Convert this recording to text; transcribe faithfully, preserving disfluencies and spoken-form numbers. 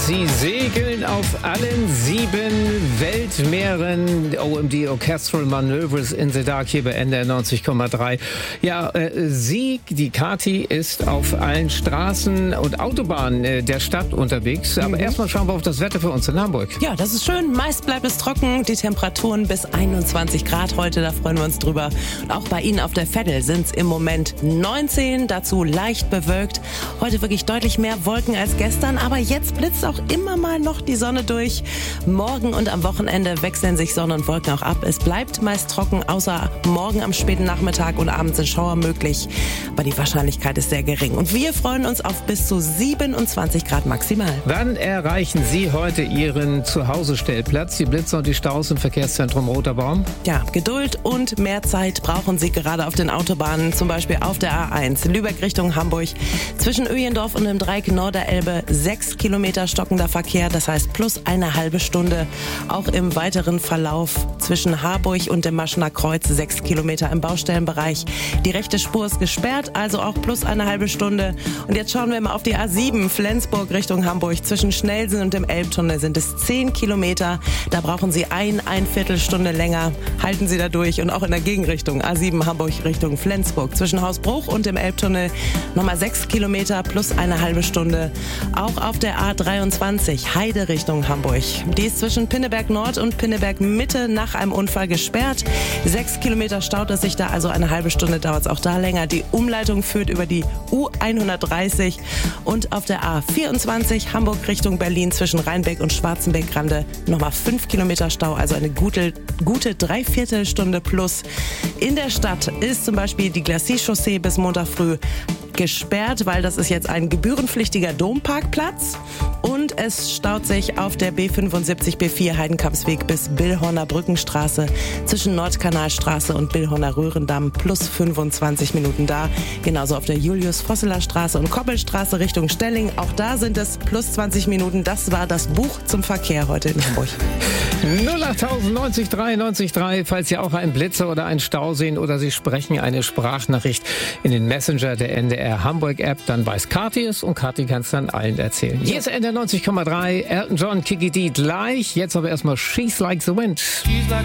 Sie segeln auf allen sieben Weltmeeren. O M D Orchestral Maneuvers in the Dark hier bei N D R neunzig Komma drei. Ja, äh, sie, die Kathi, ist auf allen Straßen und Autobahnen äh, der Stadt unterwegs. Aber mhm. erstmal schauen wir auf das Wetter für uns in Hamburg. Ja, das ist schön. Meist bleibt es trocken. Die Temperaturen bis einundzwanzig Grad heute, da freuen wir uns drüber. Und auch bei Ihnen auf der Veddel sind es im Moment neunzehn, dazu leicht bewölkt. Heute wirklich deutlich mehr Wolken als gestern, aber jetzt blitzt auch immer mal noch die Sonne durch. Morgen und am Wochenende wechseln sich Sonne und Wolken auch ab. Es bleibt meist trocken, außer morgen am späten Nachmittag und abends sind Schauer möglich. Aber die Wahrscheinlichkeit ist sehr gering. Und wir freuen uns auf bis zu siebenundzwanzig Grad maximal. Wann erreichen Sie heute Ihren Zuhause-Stellplatz? Die Blitzer und die Staus im Verkehrszentrum Roter Baum? Ja, Geduld und mehr Zeit brauchen Sie gerade auf den Autobahnen, zum Beispiel auf der A eins, Lübeck Richtung Hamburg. Zwischen Öjendorf und dem Dreieck Norderelbe sechs Kilometer stockender Verkehr, das heißt plus eine halbe Stunde. Auch im weiteren Verlauf zwischen Harburg und dem Maschener Kreuz sechs Kilometer im Baustellenbereich. Die rechte Spur ist gesperrt, also auch plus eine halbe Stunde. Und jetzt schauen wir mal auf die A sieben, Flensburg Richtung Hamburg. Zwischen Schnellsen und dem Elbtunnel sind es zehn Kilometer. Da brauchen Sie ein, ein Viertelstunde länger. Halten Sie da durch. Und auch in der Gegenrichtung, A sieben Hamburg Richtung Flensburg. Zwischen Hausbruch und dem Elbtunnel nochmal sechs Kilometer plus eine halbe Stunde. Auch auf der A dreiundzwanzig, Heide Richtung Hamburg. Die ist zwischen Pinneberg Nord und Pinneberg Mitte nach einem Unfall gesperrt. Sechs Kilometer staut es sich da, also eine halbe Stunde dauert es auch da länger. Die Umleitung führt über die U hundertdreißig und auf der A vierundzwanzig, Hamburg Richtung Berlin zwischen Rheinbeck und Schwarzenbeck-Grande nochmal fünf Kilometer Stau, also eine gute, gute Dreiviertelstunde plus. In der Stadt ist zum Beispiel die Glacis-Chaussee bis Montag früh gesperrt, weil das ist jetzt ein gebührenpflichtiger Domparkplatz und es staut sich auf der B fünfundsiebzig B vier Heidenkampsweg bis Billhorner Brückenstraße zwischen Nordkanalstraße und Billhorner Röhrendamm plus fünfundzwanzig Minuten da. Genauso auf der Julius-Vosseler Straße und Koppelstraße Richtung Stelling. Auch da sind es plus zwanzig Minuten. Das war das Buch zum Verkehr heute in Hamburg. null acht neunzig drei neunzig drei, falls Sie auch einen Blitzer oder einen Stau sehen oder Sie sprechen eine Sprachnachricht in den Messenger der N D R Hamburg App, dann weiß Kathi es und Kathi kann es dann allen erzählen. Hier ist N D R neunzig Komma drei, Elton John, Kiki D gleich. Jetzt aber erstmal She's Like the Wind. She's like